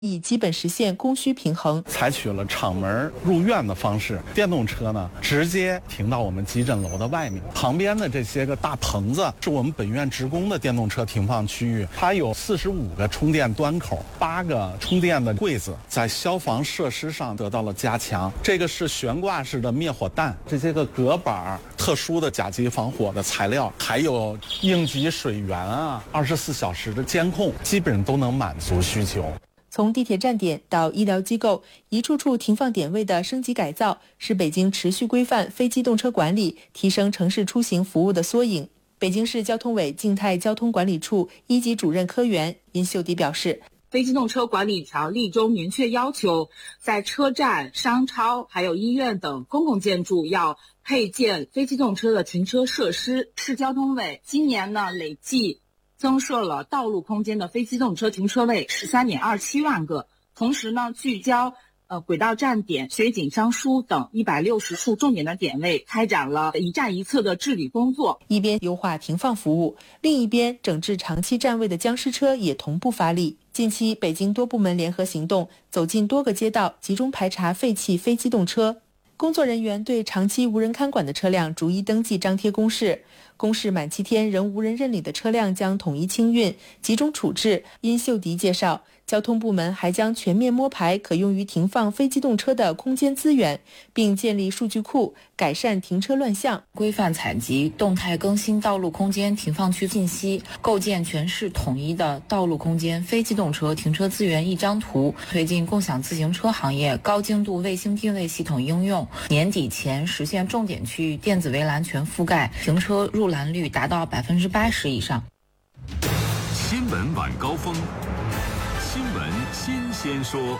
已基本实现供需平衡。 采取了厂门入院的方式，电动车呢直接停到我们急诊楼的外面，旁边的这些个大棚子是我们本院职工的电动车停放区域，它有45个充电端口，8个充电的柜子，在消防设施上得到了加强。这个是悬挂式的灭火弹，这些个隔板、特殊的甲级防火的材料，还有应急水源啊，24小时的监控，基本上都能满足需求。 从地铁站点到医疗机构，一处处停放点位的升级改造，是北京持续规范非机动车管理、提升城市出行服务的缩影。北京市交通委静态交通管理处一级主任科员殷秀迪表示， 非机动车管理条例中明确要求，在车站、商超还有医院等公共建筑要配建非机动车的停车设施。市交通委今年呢累计增设了道路空间的非机动车停车位13.27万个，同时呢聚焦轨道站点、水井商书等160处重点的点位，开展了一站一侧的治理工作。 一边优化停放服务，另一边整治长期占位的僵尸车也同步发力。近期，北京多部门联合行动，走进多个街道，集中排查废弃非机动车。工作人员对长期无人看管的车辆逐一登记张贴公示，公示满7天仍无人认领的车辆将统一清运，集中处置。殷秀迪介绍，交通部门还将全面摸排可用于停放非机动车的空间资源，并建立数据库，改善停车乱象， 规范采集、动态更新道路空间停放区信息，构建全市统一的道路空间非机动车停车资源一张图，推进共享自行车行业高精度卫星定位系统应用，年底前实现重点区域电子围栏全覆盖，停车入栏率达到80%以上。 新闻晚高峰，新闻新鲜说。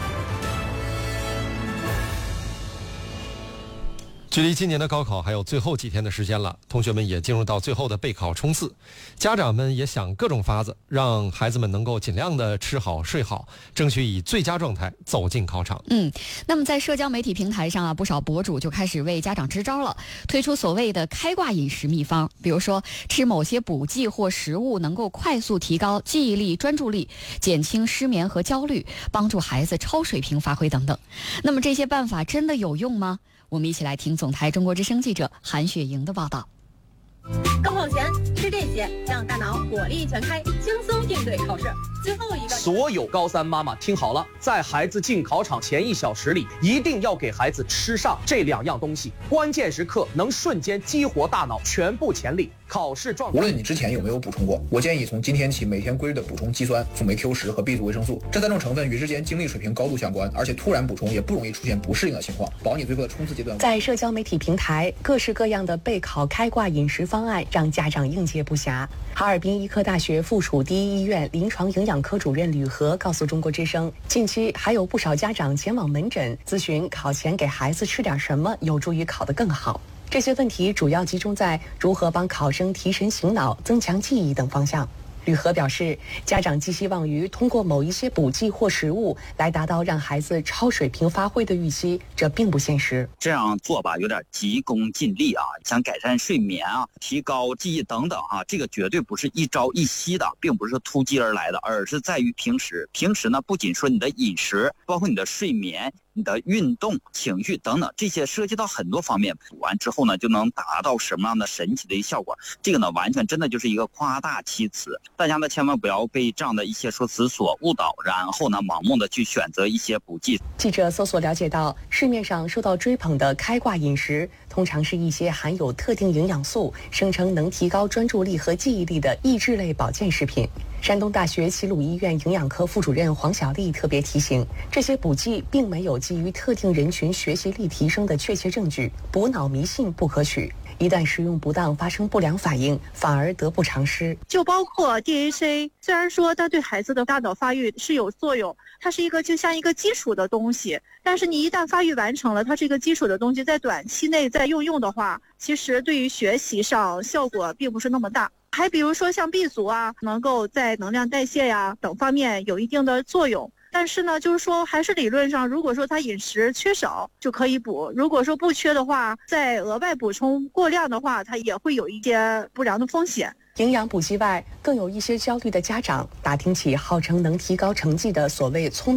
距离今年的高考还有最后几天的时间了，同学们也进入到最后的备考冲刺，家长们也想各种法子，让孩子们能够尽量的吃好睡好，争取以最佳状态走进考场。 那么在社交媒体平台上不少博主就开始为家长支招了，推出所谓的开挂饮食秘方，比如说吃某些补剂或食物能够快速提高记忆力、专注力，减轻失眠和焦虑，帮助孩子超水平发挥等等。那么这些办法真的有用吗？我们一起来听总台中国之声记者韩雪莹的报道。 高考前吃这些，让大脑火力全开，轻松应对考试。最后一个， 所有高三妈妈听好了，在孩子进考场前1小时里，一定要给孩子吃上这2样东西，关键时刻能瞬间激活大脑，全部潜力。考试状态， 无论你之前有没有补充过，我建议从今天起每天规律的补充肌酸、辅酶 Q10和 B 族维生素，这3种成分与之间精力水平高度相关，而且突然补充也不容易出现不适应的情况，保你最后的冲刺阶段。 在社交媒体平台，各式各样的备考开挂饮食方案让家长应接不暇。哈尔滨医科大学附属第一医院临床营养科主任吕和告诉中国之声，近期还有不少家长前往门诊咨询考前给孩子吃点什么有助于考得更好。这些问题主要集中在如何帮考生提神醒脑、增强记忆等方向。吕和表示，家长寄希望于通过某一些补剂或食物来达到让孩子超水平发挥的预期，这并不现实。 这样做吧，有点急功近利啊，想改善睡眠啊、提高记忆等等啊，这个绝对不是一朝一夕的，并不是突击而来的，而是在于平时呢，不仅说你的饮食，包括你的睡眠、你的运动、情绪等等，这些涉及到很多方面，补完之后呢，就能达到什么样的神奇的一个效果？这个呢，完全真的就是一个夸大其词。大家呢，千万不要被这样的一些说辞所误导，然后呢，盲目的去选择一些补剂。 记者搜索了解到，市面上受到追捧的开挂饮食，通常是一些含有特定营养素，声称能提高专注力和记忆力的益智类保健食品。山东大学齐鲁医院营养科副主任黄小丽特别提醒，这些补剂并没有基于特定人群学习力提升的确切证据，补脑迷信不可取。一旦使用不当，发生不良反应，反而得不偿失。 就包括 DHA， 虽然说它对孩子的大脑发育是有作用，它是一个就像一个基础的东西，但是你一旦发育完成了，它是一个基础的东西，在短期内再用的话，其实对于学习上效果并不是那么大。还比如说像 B 族啊，能够在能量代谢呀等方面有一定的作用。但是呢，就是说还是理论上，如果说他饮食缺少就可以补，如果说不缺的话，再额外补充过量的话，它也会有一些不良的风险。 营养补剂外，更有一些焦虑的家长打听起号称能提高成绩的所谓聪